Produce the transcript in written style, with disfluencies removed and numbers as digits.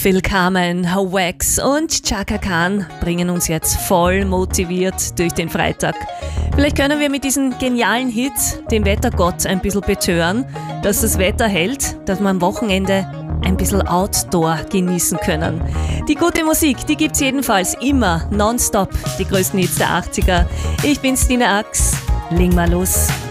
Phil Carmen, Wax und Chaka Khan bringen uns jetzt voll motiviert durch den Freitag. Vielleicht können wir mit diesem genialen Hit den Wettergott ein bisschen betören, dass das Wetter hält, dass wir am Wochenende ein bisschen Outdoor genießen können. Die gute Musik, die gibt's jedenfalls immer, nonstop, die größten Hits der 80er. Ich bin's, Tina Ax, leg mal los.